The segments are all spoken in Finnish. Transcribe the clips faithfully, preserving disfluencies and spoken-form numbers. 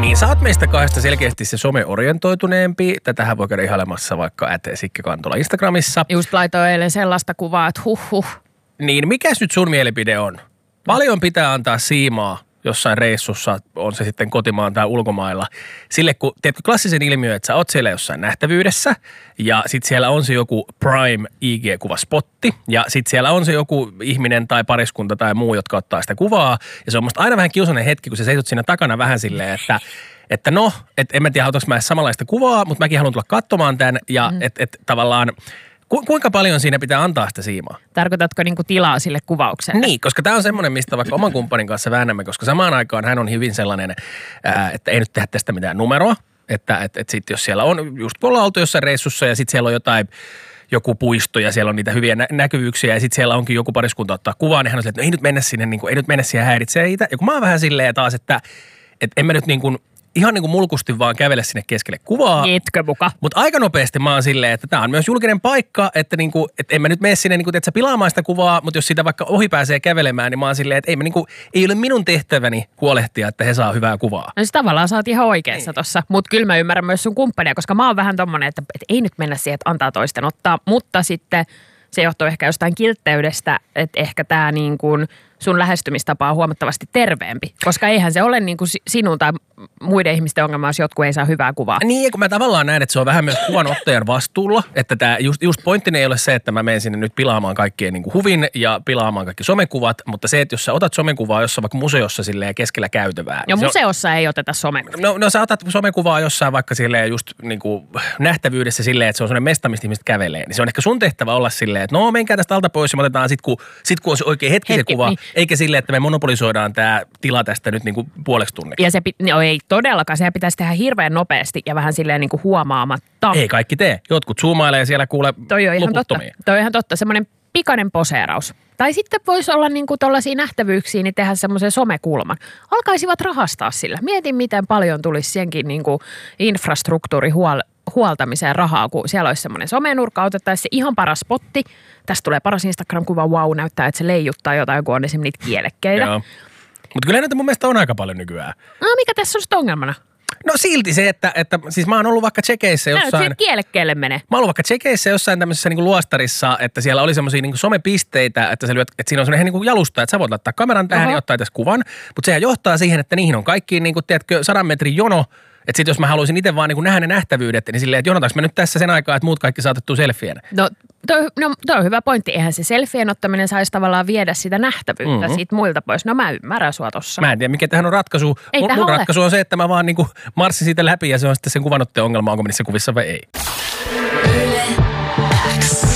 Niin, sä oot meistä kahdesta selkeästi se some-orientoituneempi. Tätähän voi käydä ihailemassa vaikka äte Sikke Kantola Instagramissa. Just laitoin eilen sellaista kuvaa, että huh huh. Niin, mikäs nyt sun mielipide on? Paljon pitää antaa siimaa jossain reissussa, on se sitten kotimaan tai ulkomailla. Sille, kun tiedätkö klassisen ilmiö, että sä oot siellä jossain nähtävyydessä ja sit siellä on se joku prime I G-kuvaspotti ja sit siellä on se joku ihminen tai pariskunta tai muu, jotka ottaa sitä kuvaa. Ja se on musta aina vähän kiusainen hetki, kun sä seisot siinä takana vähän silleen, että että no, että en mä tiedä, haluatko mä edes samanlaista kuvaa, mutta mäkin haluan tulla katsomaan tämän ja mm. että et, tavallaan Ku, kuinka paljon siinä pitää antaa sitä siimaa? Tarkoitatko niinku tilaa sille kuvaukselle? Niin, koska tämä on semmoinen, mistä vaikka oman kumppanin kanssa väännämme, koska samaan aikaan hän on hyvin sellainen, ää, että ei nyt tehdä tästä mitään numeroa. Että et, et sitten jos siellä on, just kun ollaan oltu jossain reissussa ja sitten siellä on jotain, joku puisto ja siellä on niitä hyviä nä- näkyvyyksiä ja sitten siellä onkin joku pariskunta ottaa kuvaa, niin hän on silleen, että no ei nyt mennä sinne, niin kuin, ei nyt mennä siihen häiritsee niitä. Ja kun mä oon vähän silleen taas, että et en mä nyt niin kuin ihan niin kuin mulkusti vaan kävele sinne keskelle kuvaa. Etkö muka? Mutta aika nopeasti mä oon silleen, että tää on myös julkinen paikka, että niinku, et en mä nyt mene sinne niinku, että sä pilaamaan sitä kuvaa, mutta jos siitä vaikka ohi pääsee kävelemään, niin mä oon silleen, että ei, mä niinku, ei ole minun tehtäväni huolehtia, että he saa hyvää kuvaa. No siis tavallaan sä oot ihan oikeassa tossa, mutta kyllä mä ymmärrän myös sun kumppania, koska mä oon vähän tommonen, että, että ei nyt mennä siihen, että antaa toisten ottaa, mutta sitten se johtuu ehkä jostain kiltteydestä, että ehkä tää niin kuin sun lähestymistapa on huomattavasti terveempi, koska eihän se ole niin kuin sinun tai muiden ihmisten ongelma, jos jotkut ei saa hyvää kuvaa. Niin, kun mä tavallaan näen, että se on vähän myös kuvanottajan vastuulla, että tää just, just pointtini ei ole se, että mä menen sinne nyt pilaamaan kaikkien niin kuin huvin ja pilaamaan kaikki somekuvat, mutta se, että jos sä otat somekuvaa jossain vaikka museossa silleen keskellä käytävää. Jo niin museossa on, ei oteta somekuvaa. No, no sä otat somekuvaa jossain vaikka silleen just niin kuin nähtävyydessä silleen, että se on sellainen mesta, mistä ihmiset kävelee. Niin se on ehkä sun tehtävä olla silleen, että no menkää tästä alta pois ja me otetaan sit kun, sit, kun on se oikein hetki, hetki se kuva. Niin. Eikä silleen, että me monopolisoidaan tämä tila tästä nyt niinku puoleksi tunniksi. Ja se no ei todellakaan, sehän pitäisi tehdä hirveän nopeasti ja vähän silleen niinku huomaamatta. Ei kaikki tee. Jotkut zoomailee siellä kuule Toi on ihan totta. loputtomia. Toi on ihan totta. Semmoinen pikainen poseeraus. Tai sitten voisi olla niinku tollaisia nähtävyyksiä, niin tehdä semmoisen somekulman. Alkaisivat rahastaa sillä. Mietin, miten paljon tulisi senkin niinku infrastruktuuri huol- huoltamiseen rahaa, kun siellä olisi semmoinen somenurkka, otettaisiin se ihan paras spotti. Tästä tulee paras Instagram-kuva, wow, näyttää, että se leijuttaa jotain, kun on esimerkiksi niitä kielekkeitä. Joo. Mutta kyllä näitä mun mielestä on aika paljon nykyään. No mikä tässä on sitten ongelmana? No silti se, että, että siis mä oon ollut vaikka Tsekeissä jossain. Näyt kielekkeelle menee. Mä oon ollut vaikka Tsekeissä jossain tämmöisessä niinku luostarissa, että siellä oli semmoisia niinku somepisteitä, että, sä lyöt, että siinä on semmoinen niinku jalusta, että sä voit laittaa kameran tähän Oho. ja ottaa tässä kuvan. Mutta sehän johtaa siihen, että niihin on kaikkiin niinku, tiedätkö, sadan metrin jono. Että sitten jos mä haluaisin itse vaan niin nähdä ne nähtävyydet, niin silleen, että jonotaanko mä nyt tässä sen aikaa, että muut kaikki saatettuu selfien? No toi, no toi on hyvä pointti. Eihän se selfien ottaminen saisi tavallaan viedä sitä nähtävyyttä mm-hmm. siitä muilta pois. No mä ymmärrän sua tossa. Mä en tiedä, mikä tähän on ratkaisu. Ei mun mun ratkaisu on se, että mä vaan niin marssin siitä läpi ja se on sitten sen kuvanotteen ongelma, onko niissä kuvissa vai ei.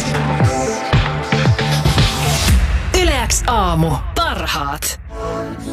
Yle X aamu. Parhaat.